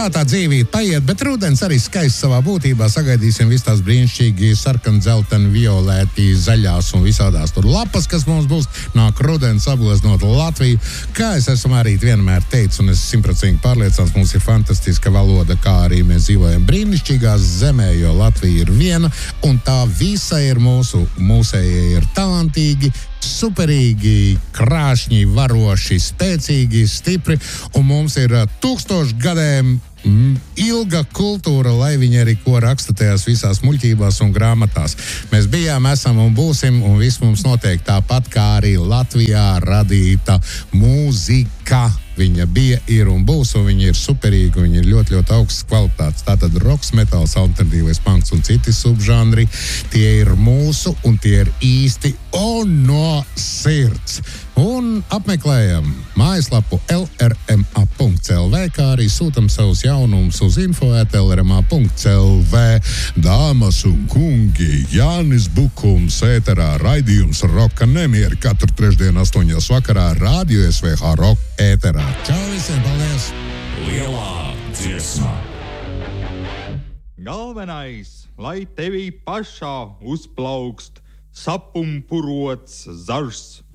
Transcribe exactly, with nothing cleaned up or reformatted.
kā tā dzīvība paiet, bet rudens arī skaists savā būtībā. Sagaidīsim visu tās brīnišķīgi sarkan, dzelten, violēti, zaļās un visādās tur lapas, kas mums būs. Nāk rudens apgleznot Latviju. Kā es esmu arī vienmēr teicis, un es simtprocentīgi pārliecināts, mums ir fantastiska valoda, kā arī mēs dzīvojam brīnišķīgās zemē, jo Latvija ir viena, un tā visa ir mūsu, mūsējie ir talantīgi, superīgi, krāšņi, varoši, spēcīgi, stipri, un mums ir tūkstoši gadiem ilga kultūra, lai viņi arī ko raksta tajās visās muļķībās un grāmatās. Mēs bijām, esam un būsim, un viss mums notiek tāpat, kā arī Latvijā radīta mūzika. Viņa bija, ir un būs, un viņa ir superīga, viņa ir ļoti, ļoti augsts kvalitātes. Tātad roks, metāls, alternatīvais punks un citi subžanri, tie ir mūsu, un tie ir īsti un no sirds. Un apmeklējam mājaslapu el er em a punkts el vē, kā arī sūtam savus jaunumus uz info at el er em a punkts el vē. Dāmas un kungi, Jānis Bukums, ēterā raidījums Roka nemieri katru trešdienu astoņos vakarā, Rādio es vē hā Rock ēterā. Čau visiem, paldies! Lielā dziesma. Galvenais, lai tevī pašā uzplaukst sapumpurots zažs